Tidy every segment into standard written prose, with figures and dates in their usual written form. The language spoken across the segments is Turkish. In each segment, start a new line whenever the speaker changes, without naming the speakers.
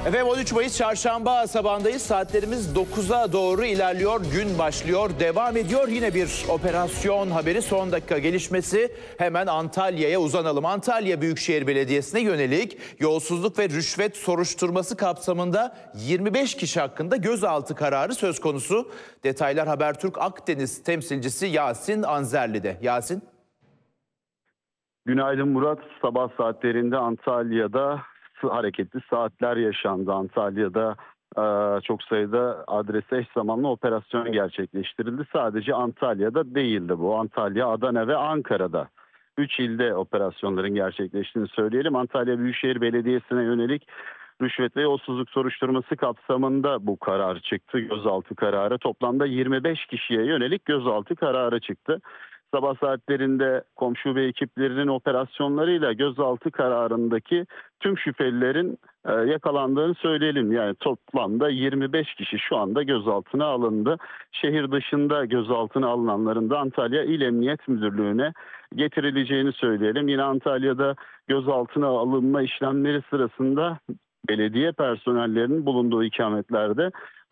Efendim 13 Mayıs Çarşamba sabahındayız. Saatlerimiz 9'a doğru ilerliyor. Gün başlıyor, devam ediyor. Yine bir operasyon haberi, son dakika gelişmesi. Hemen Antalya'ya uzanalım. Antalya Büyükşehir Belediyesi'ne yönelik yolsuzluk ve rüşvet soruşturması kapsamında 25 kişi hakkında gözaltı kararı söz konusu. Detaylar Habertürk Akdeniz temsilcisi Yasin Anzerli'de. Yasin.
Günaydın Murat. Sabah saatlerinde Antalya'da hareketli saatler yaşandı. Antalya'da çok sayıda adrese eş zamanlı operasyon gerçekleştirildi. Sadece Antalya'da değildi bu. Antalya, Adana ve Ankara'da 3 ilde operasyonların gerçekleştiğini söyleyelim. Antalya Büyükşehir Belediyesi'ne yönelik rüşvet ve yolsuzluk soruşturması kapsamında bu karar çıktı. Gözaltı kararı, toplamda 25 kişiye yönelik gözaltı kararı çıktı. Sabah saatlerinde komşu ve ekiplerinin operasyonlarıyla gözaltı kararındaki tüm şüphelilerin yakalandığını söyleyelim. Yani toplamda 25 kişi şu anda gözaltına alındı. Şehir dışında gözaltına alınanların da Antalya İl Emniyet Müdürlüğü'ne getirileceğini söyleyelim. Yine Antalya'da gözaltına alınma işlemleri sırasında belediye personellerinin bulunduğu ikametlerde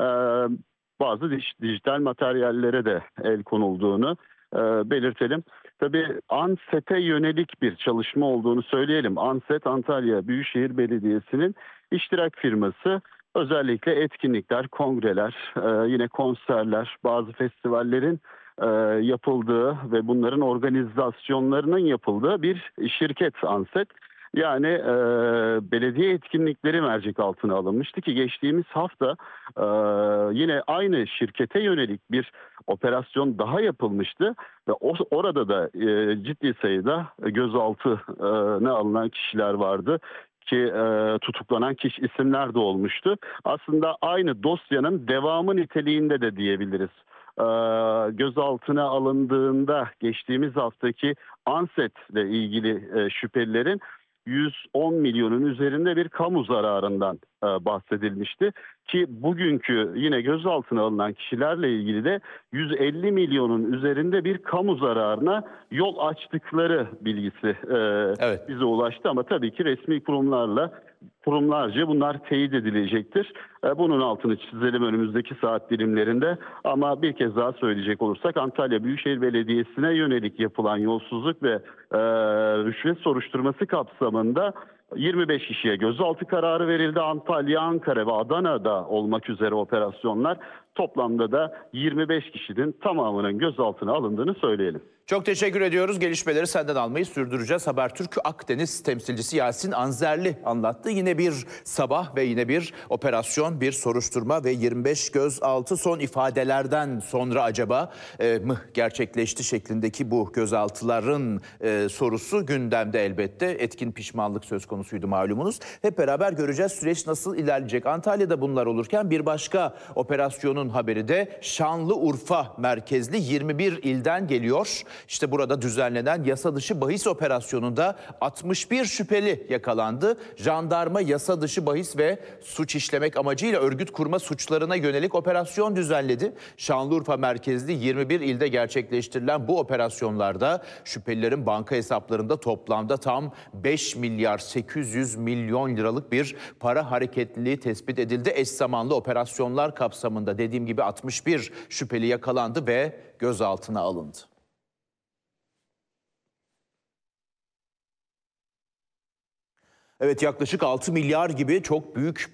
bazı dijital materyallere de el konulduğunu belirtelim. Tabii ANSET'e yönelik bir çalışma olduğunu söyleyelim. ANSET, Antalya Büyükşehir Belediyesi'nin iştirak firması. Özellikle etkinlikler, kongreler, yine konserler, bazı festivallerin yapıldığı ve bunların organizasyonlarının yapıldığı bir şirket ANSET. Yani belediye etkinlikleri mercek altına alınmıştı ki geçtiğimiz hafta yine aynı şirkete yönelik bir operasyon daha yapılmıştı ve orada da ciddi sayıda gözaltına alınan kişiler vardı ki tutuklanan kişi isimler de olmuştu. Aslında aynı dosyanın devamı niteliğinde de diyebiliriz. Gözaltına alındığında geçtiğimiz haftaki ANSET ile ilgili şüphelilerin 110 milyonun üzerinde bir kamu zararından bahsedilmişti. Ki bugünkü yine gözaltına alınan kişilerle ilgili de 150 milyonun üzerinde bir kamu zararına yol açtıkları bilgisi bize ulaştı. Ama tabii ki resmi kurumlarca bunlar teyit edilecektir. Bunun altını çizelim önümüzdeki saat dilimlerinde. Ama bir kez daha söyleyecek olursak Antalya Büyükşehir Belediyesi'ne yönelik yapılan yolsuzluk ve rüşvet soruşturması kapsamında 25 kişiye gözaltı kararı verildi. Antalya, Ankara ve Adana'da olmak üzere operasyonlar, toplamda da 25 kişinin tamamının gözaltına alındığını söyleyelim.
Çok teşekkür ediyoruz. Gelişmeleri senden almayı sürdüreceğiz. Habertürk Akdeniz temsilcisi Yasin Anzerli anlattı. Yine bir sabah ve yine bir operasyon, bir soruşturma ve 25 gözaltı, son ifadelerden sonra acaba mı gerçekleşti şeklindeki bu gözaltıların sorusu gündemde elbette. Etkin pişmanlık söz konusuydu malumunuz. Hep beraber göreceğiz süreç nasıl ilerleyecek. Antalya'da bunlar olurken bir başka operasyonun haberi de Şanlıurfa merkezli 21 ilden geliyor. İşte burada düzenlenen yasa dışı bahis operasyonunda 61 şüpheli yakalandı. Jandarma yasa dışı bahis ve suç işlemek amacıyla örgüt kurma suçlarına yönelik operasyon düzenledi. Şanlıurfa merkezli 21 ilde gerçekleştirilen bu operasyonlarda şüphelilerin banka hesaplarında toplamda tam 5 milyar 800 milyon liralık bir para hareketliliği tespit edildi. Eş zamanlı operasyonlar kapsamında dediğim gibi 61 şüpheli yakalandı ve gözaltına alındı. Evet, yaklaşık 6 milyar gibi çok büyük